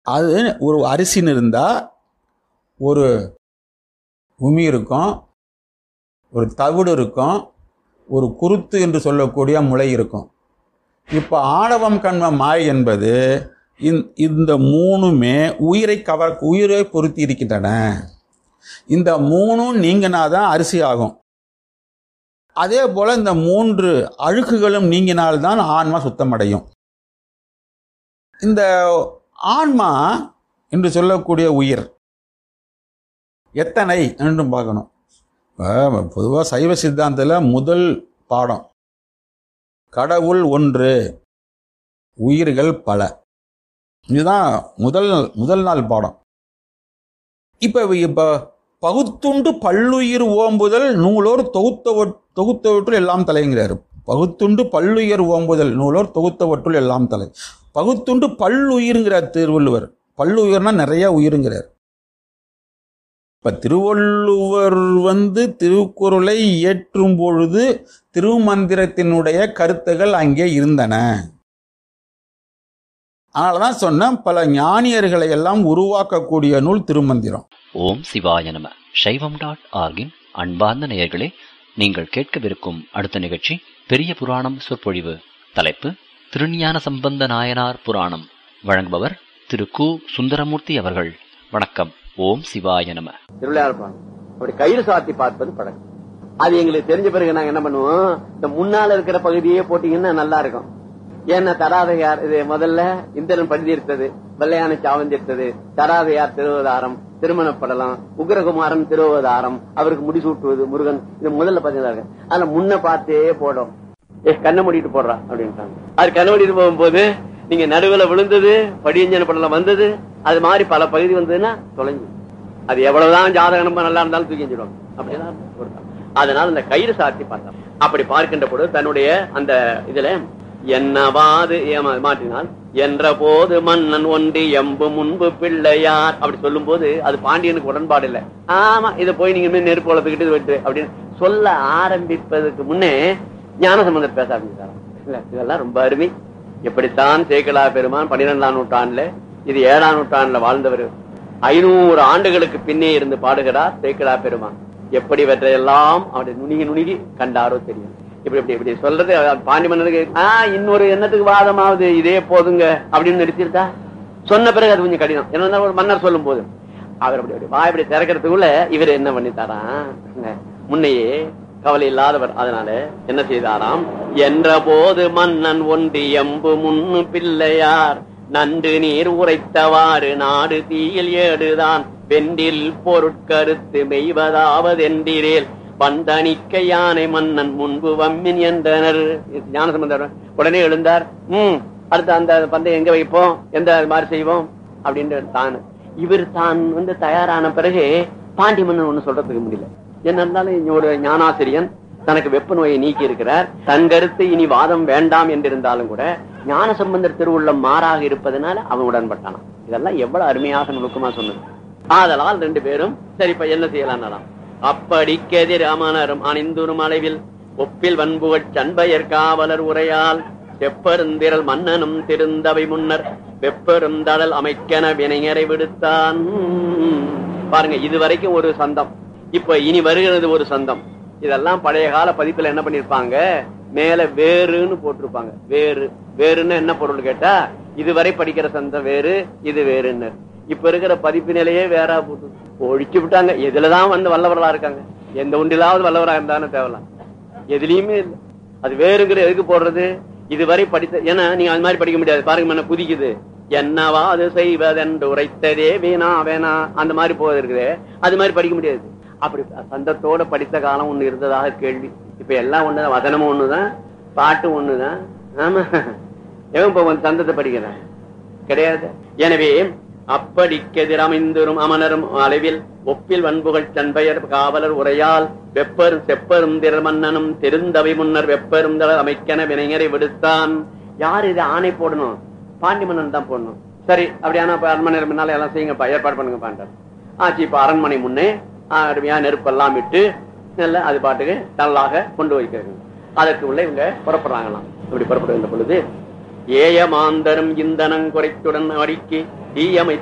அது ஒரு அரிசின்னு இருந்தால் ஒரு உமி இருக்கும், ஒரு தவிடு இருக்கும், ஒரு குருத்து என்று சொல்லக்கூடிய முளை இருக்கும். இப்போ ஆணவம் கண்மம் மாயை என்பது இந்த மூணுமே உயிரை பொருத்தி இருக்கின்றன. இந்த மூணும் நீங்கினாதான் அரிசி ஆகும். அதே போல இந்த 3 அழுக்குகளும் நீங்கினால்தான் ஆன்மா சுத்தமடையும். இந்த ஆன்மா என்று சொல்லக்கூடிய உயிர் எத்தனை என்று பார்க்கணும். பொதுவாக சைவ சித்தாந்தத்தில் முதல் பாடம் கடவுள் ஒன்று, உயிர்கள் பல. இதுதான் முதல் நாள் பாடம். இப்போ பகுத்துண்டு பல்லுயிர் ஓம்புதல் நூலோர் தொகுத்தவற்றுள் எல்லாம் தலைங்கிறார். பகுத்துண்டு பல்லுயிர் ஓம்புதல் நூலோர் தொகுத்தவற்றுள் எல்லாம் தலை. பகுத்துண்டு பல்லுயிருங்கிறார் திருவள்ளுவர். பல்லுயிர்னா நிறைய உயிருங்கிறார். இப்ப திருவள்ளுவர் திருக்குறளை இயற்றும் பொழுது திருமந்திரத்தினுடைய கருத்துகள் அங்கே இருந்தன. அதனாலதான் சொன்ன பல ஞானியர்களை எல்லாம் உருவாக்கக்கூடிய நூல் திருமந்திரம். ஓம் சிவாய நம. சைவம்.org-இன் அன்பார்ந்த நேயர்களே, நீங்கள் கேட்கவிருக்கும் அடுத்த நிகழ்ச்சி பெரிய புராணம் சொற்பொழிவு. தலைப்பு திருஞான சம்பந்த நாயனார் புராணம். வழங்குபவர் திரு கு. சுந்தரமூர்த்தி அவர்கள். வணக்கம். ஓம் சிவாய நம. திருவிளையாடல் அப்படி கயிறு சாத்தி பார்ப்பது பழக்கம். அது எங்களுக்கு தெரிஞ்ச பிறகு நாங்க என்ன பண்ணுவோம், இந்த முன்னால இருக்கிற பகுதியே போட்டீங்கன்னா நல்லா இருக்கும். ஏன்னா தராதையார் இது முதல்ல இந்திரன் படுத்திருத்தது, வெள்ளையான சாவந்திருத்தது, தராதையார் திருவதாரம், திருமணப்படலாம், உக்ரகுமாரன் திருவதாரம், அவருக்கு முடிசூட்டுவது முருகன், இது முதல்ல பாத்தீங்கன்னா அதுல முன்ன பார்த்தே போடும். கண்ணை மூடிட்டு போடுறா அப்படின்ட்டாங்க. அது கண்ணை மூடிட்டு போகும்போது நீங்க நடுவுல விழுந்தது, படியஞ்சன படலாம் வந்தது, அது மாதிரி பல பகுதி வந்ததுன்னா தொலைஞ்சு. அது எவ்வளவுதான் ஜாதக நம்ப நல்லா இருந்தாலும் தூக்கி எஞ்சிடுவாங்க. அப்படிதான். அதனால இந்த கயிறு சாத்தி பார்த்தா அப்படி பார்க்கின்ற பொழுது தன்னுடைய அந்த இதுல என்னவாது மாற்றினால் என்ற போது மன்னன் ஒன்றி எம்பு முன்பு பிள்ளையார் அப்படி சொல்லும் போது அது பாண்டியனுக்கு உடன்பாடு இல்லை. ஆமா, இதை போய் நீங்க நெருப்பு வளர்த்துக்கிட்டு விட்டு அப்படின்னு சொல்ல ஆரம்பிப்பதற்கு முன்னே ஞான சம்பந்தர் பேச ஆரம்பிச்சாராம். இல்ல இதெல்லாம் ரொம்ப அருமை. எப்படித்தான் சேக்கலா பெருமான் 12ஆம் நூற்றாண்டுல, இது 7ஆம் நூற்றாண்டுல வாழ்ந்தவர், 500 ஆண்டுகளுக்கு பின்னே இருந்து பாடுகிறார் சேக்கலா பெருமான். எப்படி வெற்றையெல்லாம் அவருடைய நுணுகி கண்டாரோ தெரியும். இப்படி சொல்றது பாண்டி மன்னருக்கு இன்னொரு எண்ணத்துக்கு வாதமாவது இதே போதுங்க அப்படின்னு நிறுத்திருக்கா. சொன்ன பிறகு அது கொஞ்சம் கடினம். என்ன ஒரு மன்னர் சொல்லும் போது அவர் அப்படி வாய்ப்படி திறக்கிறதுக்குள்ள இவர் என்ன பண்ணித்தாராம், முன்னையே கவலை இல்லாதவர். அதனால என்ன செய்தாராம், என்ற போது மன்னன் ஒன்றி எம்பு முன்னு பிள்ளையார் நன்று நீர் உரைத்தவாறு நாடு தீயில் ஏடுதான் வெண்டில் பொருட்கருத்து மெய்வதாவதென்றேல் பந்தனிக்க யானை மன்னன் முன்பு வம்மின் என்றனர். ஞானசம்பந்தர் உடனே எழுந்தார். அடுத்து அந்த பந்தயம் எங்க வைப்போம், எந்த மாதிரி செய்வோம் அப்படின்னு இவர் தான் தயாரான பிறகு பாண்டி மன்னன் ஒண்ணு சொல்றதுக்கு முடியல. என்ன இருந்தாலும் ஒரு ஞானாசிரியன் தனக்கு வெப்ப நோயை நீக்கி இருக்கிறார், தன் கருத்து இனி வாதம் வேண்டாம் என்றிருந்தாலும் கூட ஞான சம்பந்தர் திருவுள்ளம் மாறாக இருப்பதனால அவன் உடன்பட்டானான். இதெல்லாம் எவ்வளவு அருமையாக நுணுக்கமா சொன்னது. ஆதலால் 2 பேரும் சரி இப்ப என்ன செய்யலாம், அப்படிக்கெதிர் அமனரும் அணிந்துரும் அளவில் ஒப்பில் வன்புகச் சண்பயர் காவலர் உரையால் செப்பருந்திரல் மன்னனும் திருந்தவை முன்னர் வெப்பருந்தடல் அமைக்கன வினைஞரை விடுத்தான். பாருங்க, இதுவரைக்கும் ஒரு சந்தம், இப்ப இனி வருகிறது ஒரு சந்தம். இதெல்லாம் பழைய கால பதிப்புல என்ன பண்ணிருப்பாங்க, மேல வேறுன்னு போட்டிருப்பாங்க. வேறுன்னு என்ன பொருள் கேட்டா, இதுவரை படிக்கிற சந்தம் வேறு, இது வேறுன்னு. இப்ப இருக்கிற பதிப்பு நிலையே வேறா போட்டு ஒழிச்சு விட்டாங்க. எதுலதான் வல்லவர்களா இருக்காங்க, எந்த ஒன்றிலாவது வல்லவரா இருந்தானே தேவலாம், எதுலயுமே இல்லை. அது வேறுங்கிற எதுக்கு போடுறது, இதுவரை படித்த. ஏன்னா நீங்க அது மாதிரி படிக்க முடியாது. பாருங்க என்ன குதிக்குது, என்னவா அது செய்வதென்று உரைத்ததே வேணா அந்த மாதிரி போவது இருக்குது. அது மாதிரி படிக்க முடியாது. அப்படி சந்தத்தோட படித்த காலம் ஒண்ணு இருந்ததாக கேள்வி. இப்ப எல்லாம் ஒண்ணுதான், வசனமும் ஒண்ணுதான், பாட்டு ஒண்ணுதான். ஆமா, எவன் இப்ப சந்தத்தை படிக்கிறேன் கிடையாது. எனவே அப்படிக்கெதிர் அமைந்தரும் அமனரும் அளவில் ஒப்பில் வன்புகள் சண்பயர் காவலர் உரையால் வெப்பரும் செப்பரும் திரமன்னனும் தெரிந்தவை முன்னர் வெப்பரும் அமைக்கன வினைஞரை விடுத்தான். யாரு இது ஆணை போடணும், பாண்டி மன்னன் தான் போடணும். சரி, அப்படியான அரண்மனை முன்னால எல்லாம் செய்யுங்க, ஏற்பாடு பண்ணுங்க பாண்டார். ஆச்சு, இப்ப அரண்மனை முன்னே அருமையா நெருப்பெல்லாம் விட்டு நல்ல அது பாட்டுக்கு நல்லாக கொண்டு வைக்கிறாங்க. அதற்கு உள்ள இவங்க புறப்படுறாங்களாம். இப்படி புறப்படுகின்ற பொழுது ஏயமாந்தரும் இந்தனங் குறைத்துடன் அடிக்கு தீயமை